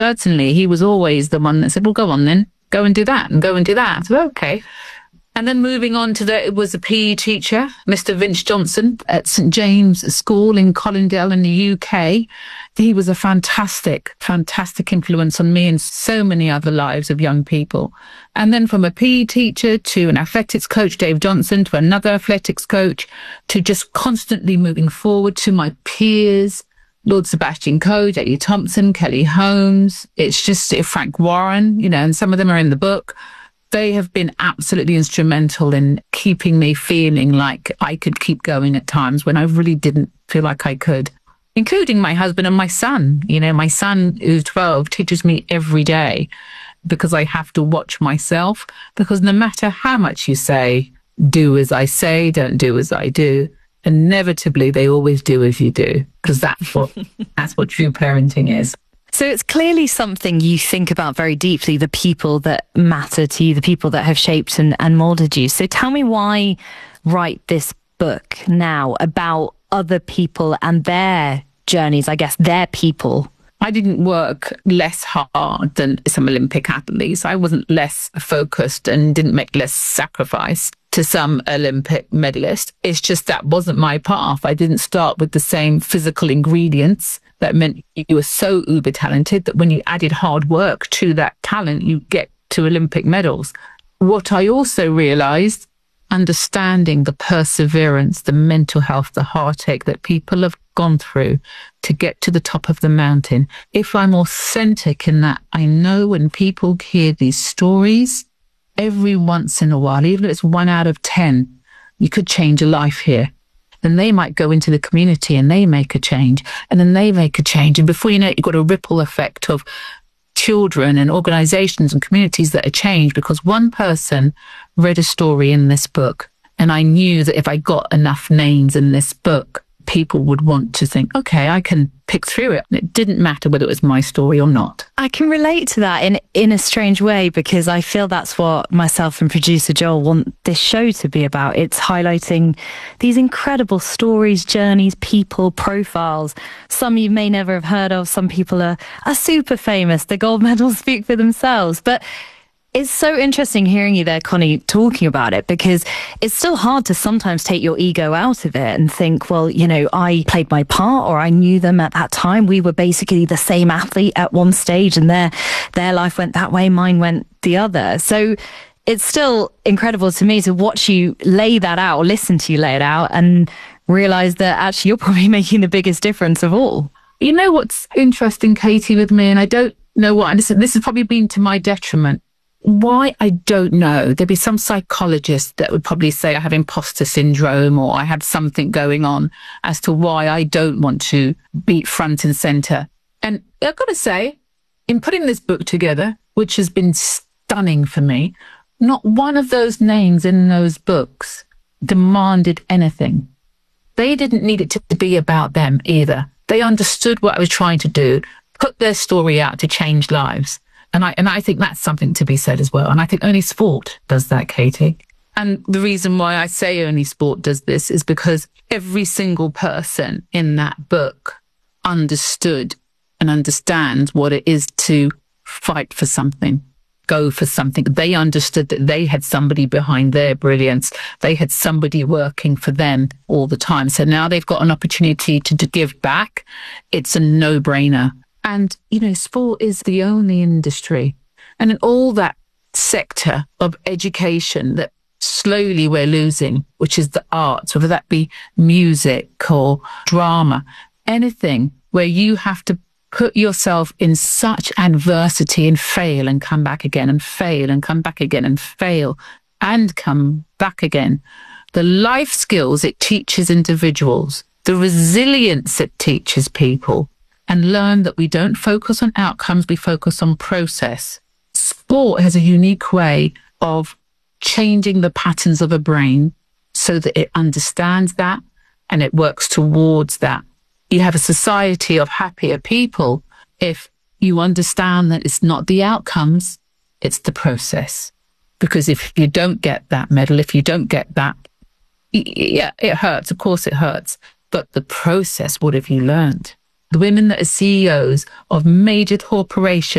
certainly he was always the one that said, well, go on then, go and do that and go and do that. So, okay. And then moving on to it was a PE teacher, Mr. Vince Johnson at St. James School in Colindale in the UK. He was a fantastic, fantastic influence on me and so many other lives of young people. And then from a PE teacher to an athletics coach, Dave Johnson, to another athletics coach, to just constantly moving forward to my peers, Lord Sebastian Coe, J.E. Thompson, Kelly Holmes. It's just Frank Warren, and some of them are in the book. They have been absolutely instrumental in keeping me feeling like I could keep going at times when I really didn't feel like I could, including my husband and my son. My son, who's 12, teaches me every day because I have to watch myself, because no matter how much you say, do as I say, don't do as I do, inevitably they always do as you do, because that's what true parenting is. So it's clearly something you think about very deeply, the people that matter to you, the people that have shaped and molded you. So tell me, why write this book now about other people and their journeys, I guess, their people? I didn't work less hard than some Olympic athletes. I wasn't less focused and didn't make less sacrifice to some Olympic medalists. It's just that wasn't my path. I didn't start with the same physical ingredients. That meant you were so uber talented that when you added hard work to that talent, you get to Olympic medals. What I also realized, understanding the perseverance, the mental health, the heartache that people have gone through to get to the top of the mountain. If I'm authentic in that, I know when people hear these stories, every once in a while, even if it's 1 out of 10, you could change a life here. Then they might go into the community and they make a change, and then they make a change. And before you know it, you've got a ripple effect of children and organizations and communities that are changed because one person read a story in this book. And I knew that if I got enough names in this book, people would want to think, okay, I can pick through it. And it didn't matter whether it was my story or not. I can relate to that in a strange way, because I feel that's what myself and producer Joel want this show to be about. It's highlighting these incredible stories, journeys, people, profiles. Some you may never have heard of. Some people are super famous. The gold medals speak for themselves. But it's so interesting hearing you there, Connie, talking about it, because it's still hard to sometimes take your ego out of it and think, well, I played my part, or I knew them at that time. We were basically the same athlete at one stage, and their life went that way, mine went the other. So it's still incredible to me to watch you lay that out, or listen to you lay it out, and realize that actually you're probably making the biggest difference of all. You know what's interesting, Katie, with me, and I don't know why, and this has probably been to my detriment. Why, I don't know. There'd be some psychologist that would probably say I have imposter syndrome, or I have something going on as to why I don't want to be front and center. And I've got to say, in putting this book together, which has been stunning for me, not one of those names in those books demanded anything. They didn't need it to be about them either. They understood what I was trying to do, put their story out to change lives. And I think that's something to be said as well. And I think only sport does that, Katie. And the reason why I say only sport does this is because every single person in that book understood and understands what it is to fight for something, go for something. They understood that they had somebody behind their brilliance. They had somebody working for them all the time. So now they've got an opportunity to give back. It's a no-brainer. And, sport is the only industry, and in all that sector of education that slowly we're losing, which is the arts, whether that be music or drama, anything where you have to put yourself in such adversity and fail and come back again and fail and come back again and fail and come back again. The life skills it teaches individuals, the resilience it teaches people, and learn that we don't focus on outcomes, we focus on process. Sport has a unique way of changing the patterns of a brain so that it understands that and it works towards that. You have a society of happier people if you understand that it's not the outcomes, it's the process. Because if you don't get that medal, if you don't get that, yeah, it hurts. Of course it hurts. But the process, what have you learned? the women that are CEOs of major corporations